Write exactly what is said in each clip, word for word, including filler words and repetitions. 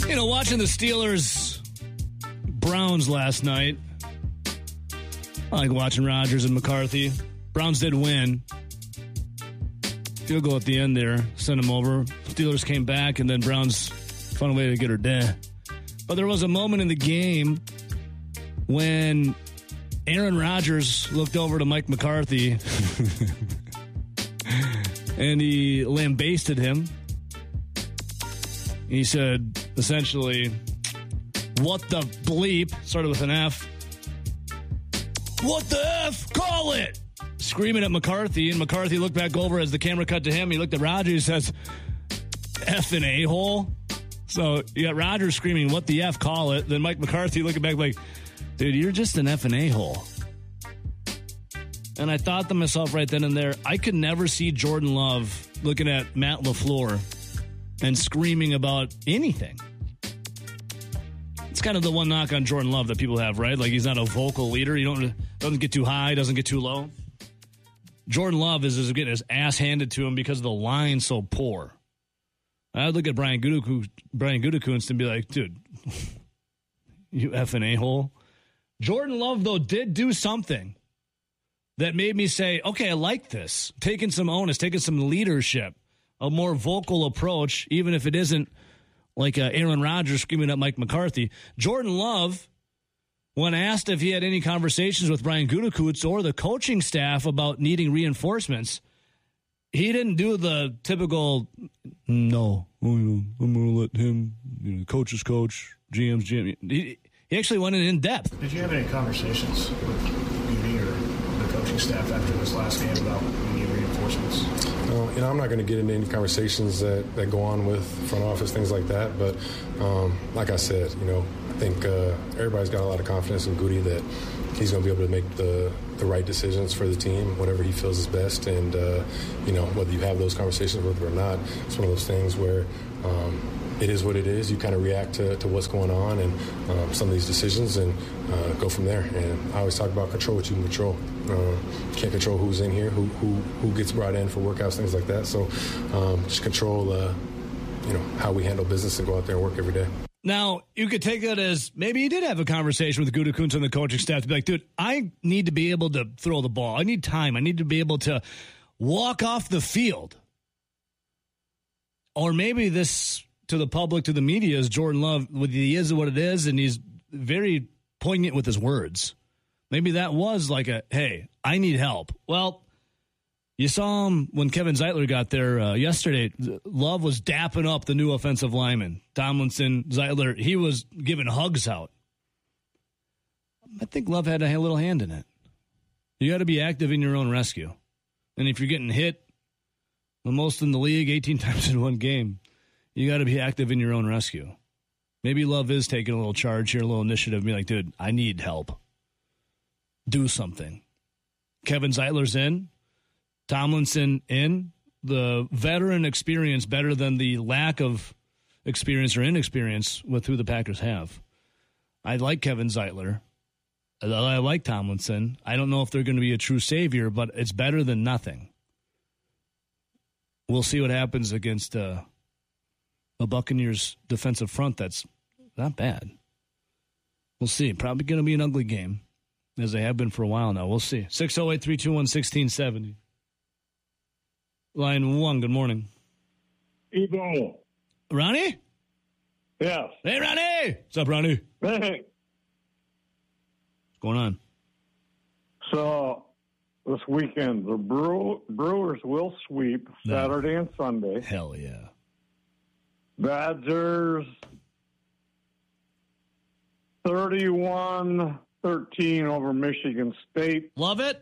You know, watching the Steelers Browns last night, I like watching Rodgers and McCarthy. Browns did win. Field goal at the end there, sent them over. Steelers came back, and then Browns found a way to get her dead. But there was a moment in the game when Aaron Rodgers looked over to Mike McCarthy and he lambasted him. He said, essentially, what the bleep, started with an F. What the F? Call it! Screaming at McCarthy, and McCarthy looked back over as the camera cut to him. He looked at Rodgers and says, F an a-hole. So you got Rodgers screaming, what the F, call it. Then Mike McCarthy looking back like, dude, you're just an F and a-hole. And I thought to myself right then and there, I could never see Jordan Love looking at Matt LaFleur and screaming about anything. It's kind of the one knock on Jordan Love that people have, right? Like, he's not a vocal leader. He don't doesn't get too high, doesn't get too low. Jordan Love is, is getting his ass handed to him because the line's so poor. I'd look at Brian Gutekunst, Brian Gutekunst and be like, dude, you F and a-hole. Jordan Love, though, did do something that made me say, okay, I like this. Taking some onus, taking some leadership, a more vocal approach, even if it isn't like uh, Aaron Rodgers screaming at Mike McCarthy. Jordan Love, when asked if he had any conversations with Brian Gutekunst or the coaching staff about needing reinforcements, he didn't do the typical, no, I'm going to let him, you know, coach is coach, G M's G M. He, he actually went in in depth. Did you have any conversations with U V or the coaching staff after this last game about needing reinforcements? Uh, you know, I'm not going to get into any conversations that, that go on with front office, things like that. But um, like I said, you know, I think uh, everybody's got a lot of confidence in Goody that he's going to be able to make the, the right decisions for the team, whatever he feels is best. And, uh, you know, whether you have those conversations with him or not, it's one of those things where um, it is what it is. You kind of react to, to what's going on and um, some of these decisions and uh, go from there. And I always talk about control what you can control. Uh, can't control who's in here, who, who who gets brought in for workouts, things like that. So um, just control, uh, you know, how we handle business and go out there and work every day. Now, you could take that as maybe you did have a conversation with Gutekunst and the coaching staff to be like, dude, I need to be able to throw the ball. I need time. I need to be able to walk off the field. Or maybe this, to the public, to the media, is Jordan Love, he is what it is, and he's very poignant with his words. Maybe that was like a, hey, I need help. Well, you saw him when Kevin Zeitler got there uh, yesterday. Love was dapping up the new offensive lineman. Tomlinson, Zeitler, he was giving hugs out. I think Love had a little hand in it. You got to be active in your own rescue. And if you're getting hit the most in the league, eighteen times in one game, you got to be active in your own rescue. Maybe Love is taking a little charge here, a little initiative, be like, dude, I need help. Do something. Kevin Zeitler's in. Tomlinson in. The veteran experience better than the lack of experience or inexperience with who the Packers have. I like Kevin Zeitler. I like Tomlinson. I don't know if they're going to be a true savior, but it's better than nothing. We'll see what happens against uh, a Buccaneers defensive front that's not bad. We'll see. Probably going to be an ugly game, as they have been for a while now. We'll see. six oh eight, three two one, one six seven oh. Line one, good morning. Evo. Ronnie? Yes. Hey, Ronnie. What's up, Ronnie? Hey. What's going on? So, this weekend, the Brew- Brewers will sweep No. Saturday and Sunday. Hell yeah. Badgers thirty-one thirteen over Michigan State. Love it.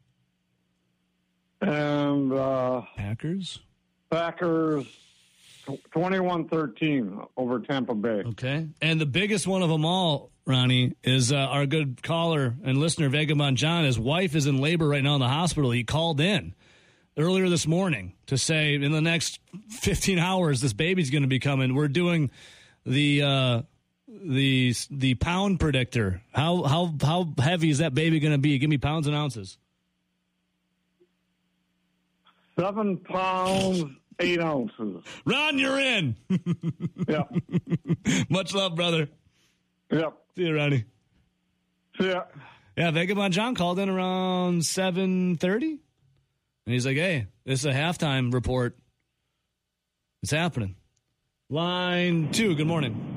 And uh, Packers? Packers twenty-one thirteen over Tampa Bay. Okay. And the biggest one of them all, Ronnie, is uh, our good caller and listener, Vagabond John. His wife is in labor right now in the hospital. He called in earlier this morning to say in the next fifteen hours, this baby's going to be coming. We're doing the uh, the the pound predictor. How how how heavy is that baby going to be? Give me pounds and ounces. Seven pounds eight ounces. Ron, you're in. Yep. Much love, brother. Yep. See you, Ronnie. See ya. Yeah, Vagabond John called in around seven thirty. And he's like, hey, this is a halftime report. It's happening. Line two, good morning.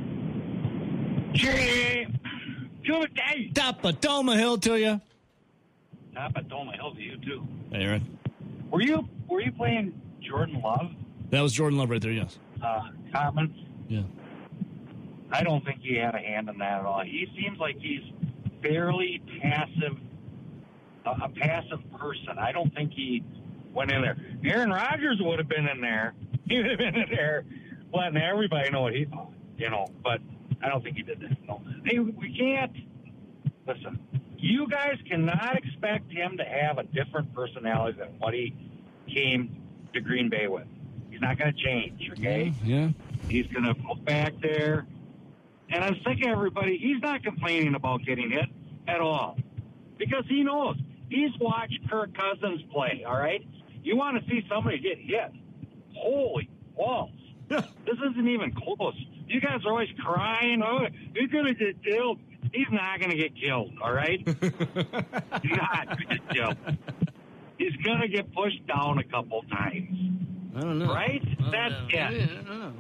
Good day. Top of Toma Hill to you. Top of Toma Hill to you, too. Hey, Aaron. Were you were you playing Jordan Love? That was Jordan Love right there, yes. Uh, comments? Yeah. I don't think he had a hand in that at all. He seems like he's fairly passive, uh, a passive person. I don't think he went in there. Aaron Rodgers would have been in there. He would have been in there letting everybody know what he thought, you know, but I don't think he did that. No. Hey, we can't, listen, you guys cannot expect him to have a different personality than what he came to Green Bay with. He's not going to change, okay? Yeah. He's going to go back there. And I'm sick of everybody. He's not complaining about getting hit at all because he knows. He's watched Kirk Cousins play, all right? You want to see somebody get hit. Holy balls. This isn't even close. You guys are always crying, oh, he's going to get killed. He's not going to get killed, all right? He's not going to get killed. He's going to get pushed down a couple times. I don't know. Right? I That's know. it. Yeah, I don't know.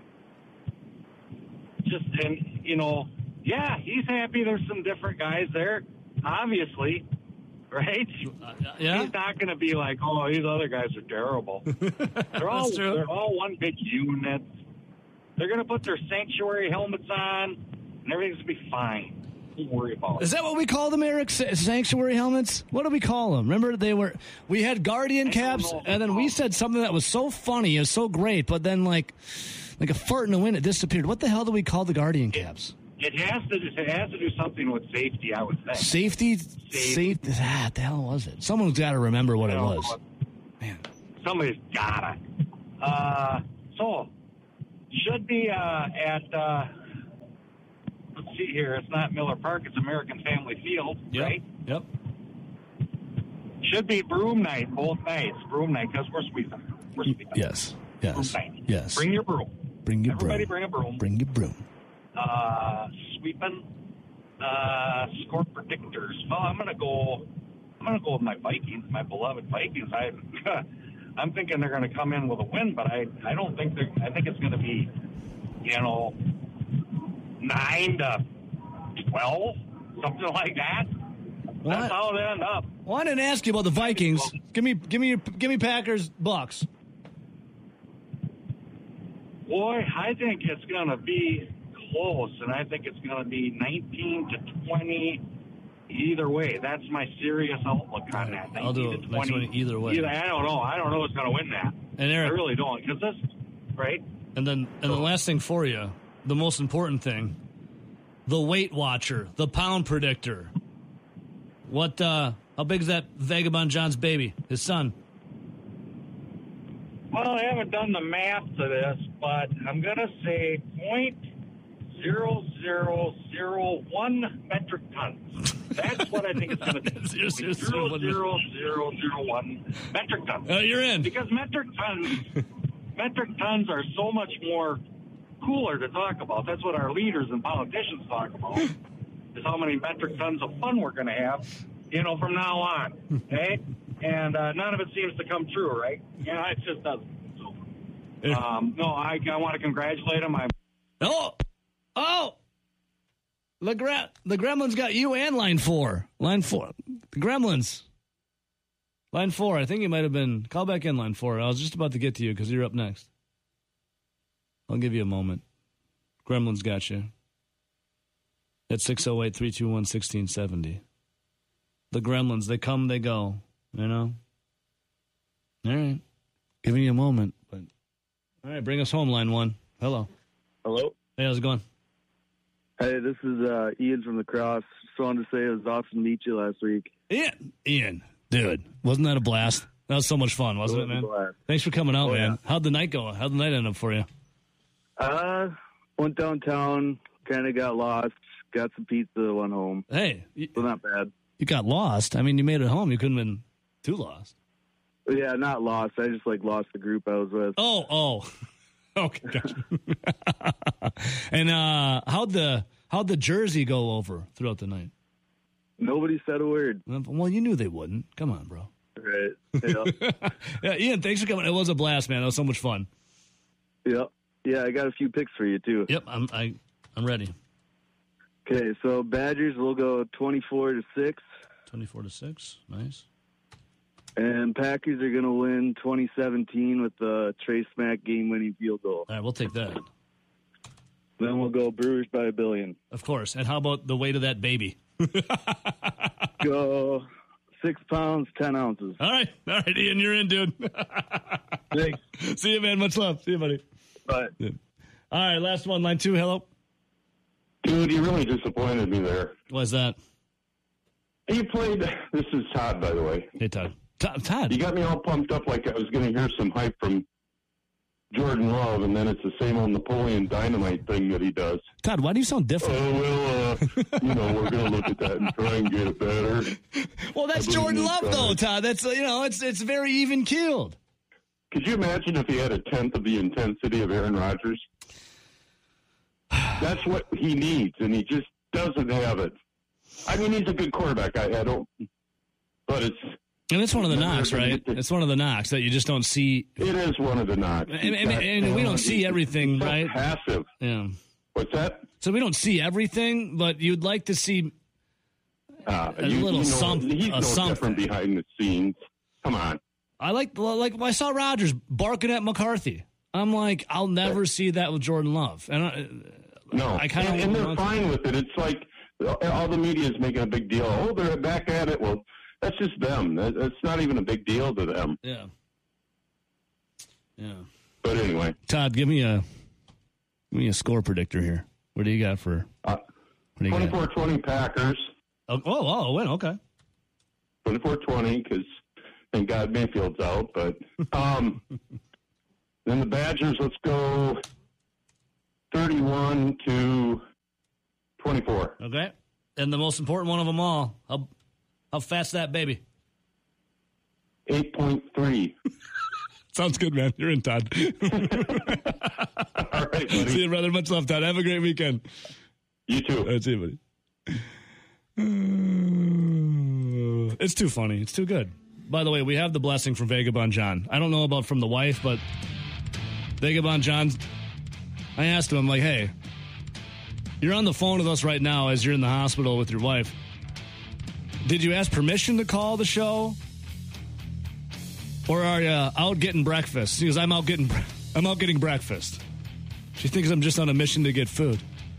Just, and, you know, yeah, he's happy there's some different guys there, obviously, right? Uh, yeah? He's not going to be like, oh, these other guys are terrible. They're all That's true. they're all one big unit. They're going to put their sanctuary helmets on, and everything's going to be fine. Don't worry about it. Is that what we call them, Eric? Sa- Sanctuary helmets? What do we call them? Remember, they were we had Guardian I don't caps, know if and then we we call said something that was so funny, it was so great, but then like like a fart in the wind, it disappeared. What the hell do we call the Guardian caps? It has to it has to do something with safety, I would think. Safety, safety. Ah, what the hell was it? Someone's got to remember what I it don't know was. what- Man, Somebody's gotta. Uh, so, should be uh, at, uh, let's see here, it's not Miller Park, it's American Family Field, yep, right? yep. Should be broom night, both nights, broom night, because we're sweeping. We're sweeping. Yes, Broom yes, night. yes. Bring your broom. Bring your Everybody broom. bring a broom. Bring your broom. Uh, sweeping, uh, score predictors. Well, I'm going to go, I'm going to go with my Vikings, my beloved Vikings. I, I'm thinking they're going to come in with a win, but I, I don't think they're, I think it's going to be, you know, nine to twelve, something like that. What? That's how they end up. Well, I didn't ask you about the Vikings. Give me, give me, your, give me Packers, Bucks. Boy, I think it's going to be close, and I think it's going to be nineteen to twenty. Either way, that's my serious outlook on that. I'll do it next one either way. Either, I don't know. I don't know who's going to win that. And Eric, I really don't, because this, right? And then, and the last thing for you, the most important thing, the Weight Watcher, the pound predictor. What? uh How big is that Vagabond John's baby? His son. Well, I haven't done the math to this, but I'm going to say point zero zero zero one metric tons. That's what I think it's going to be. Zero, zero, zero, Zero one. zero zero zero one metric tons. Uh, you're in. Because metric tons, metric tons are so much more cooler to talk about. That's what our leaders and politicians talk about. Is how many metric tons of fun we're going to have, you know, from now on. Okay, and uh, none of it seems to come true, right? Yeah, it just doesn't. So, um, no, I, I want to congratulate him. I Oh, oh. The, gra- the Gremlins got you and line four. Line four. The Gremlins. Line four. I think you might have been. Call back in line four. I was just about to get to you because you're up next. I'll give you a moment. Gremlins got you. At six oh eight, three two one, one six seven zero. The Gremlins, they come, they go. You know? All right. Giving you a moment. But all right, bring us home, line one. Hello. Hello. Hey, how's it going? Hey, this is uh, Ian from the Cross. Just wanted to say it was awesome to meet you last week. Ian, Ian, dude, wasn't that a blast? That was so much fun, wasn't it, It was man? a blast. Thanks for coming out, Oh, man. yeah. How'd the night go? How'd the night end up for you? Uh, went downtown, kind of got lost, got some pizza, went home. Hey, you, So not bad. you got lost. I mean, you made it home. You couldn't have been too lost. Yeah, not lost. I just like lost the group I was with. Oh, oh. Okay, gotcha. And uh, how'd the how'd the jersey go over throughout the night? Nobody said a word. Well, you knew they wouldn't. Come on, bro. Right. Yeah. Yeah, Ian, thanks for coming. It was a blast, man. It was so much fun. Yeah. Yeah, I got a few picks for you too. Yep, I'm I, I'm ready. Okay, so Badgers will go twenty-four to six, Twenty-four to six. Nice. and Packers are going to win twenty seventeen with the Trey Smack game-winning field goal. All right, we'll take that. Then we'll go Brewers by a billion. Of course. And how about the weight of that baby? Go six pounds, ten ounces. All right. All right, Ian, you're in, dude. Thanks. See you, man. Much love. See you, buddy. Bye. All right, last one. Line two. Hello. Dude, you really disappointed me there. What's that? You played, this is Todd, by the way. Hey, Todd. Todd. Todd. You got me all pumped up like I was going to hear some hype from Jordan Love, and then it's the same old Napoleon Dynamite thing that he does. Todd, why do you sound different? Oh, well, uh, you know, we're going to look at that and try and get it better. Well, that's I believe Jordan in Love, this though, guy. Todd. That's, uh, you know, it's it's very even-keeled. Could you imagine if he had a tenth of the intensity of Aaron Rodgers? That's what he needs, and he just doesn't have it. I mean, he's a good quarterback. I, I don't, but it's. And it's one of the Never knocks, gonna right? get to- It's one of the knocks that you just don't see. It is one of the knocks. And, and, He's got and we don't talent. see He's everything, so right? Passive. Yeah. What's that? So we don't see everything, but you'd like to see Uh, A you, little you know, some- He's a no something. different behind the scenes. Come on. I like like I saw Rodgers barking at McCarthy. I'm like, I'll never see that with Jordan Love, and I, No. I kind of and, and they're fine with it. It's like all the media is making a big deal. Oh, they're back at it. Well, that's just them. That- That's not even a big deal to them. yeah, yeah. But anyway, Todd, give me a give me a score predictor here. What do you got for? uh, What do you got? twenty-four twenty Packers. Oh, oh, oh, a win. Okay. twenty-four twenty because thank God Mayfield's out. But um, then the Badgers, let's go thirty-one to twenty-four. Okay. And the most important one of them all, how how fast that baby? eight point three. Sounds good, man. You're in, Todd. All right, buddy. See you, brother. Much love, Todd. Have a great weekend. You too. All right, see you, buddy. It's too funny. It's too good. By the way, we have the blessing from Vagabond John. I don't know about from the wife, but Vagabond John, I asked him, I'm like, hey, you're on the phone with us right now as you're in the hospital with your wife. Did you ask permission to call the show? Or are you out getting breakfast? He goes, I'm out getting, I'm out getting breakfast. She thinks I'm just on a mission to get food.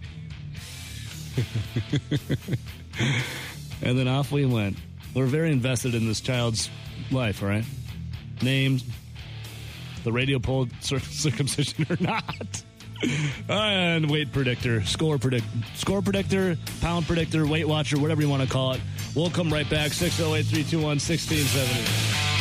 And then off we went. We're very invested in this child's life, all right? Names, the radio poll cir- circumcision or not. And weight predictor, score predict, score predictor, pound predictor, weight watcher, whatever you want to call it. We'll come right back. six oh eight, three two one, one six seven zero.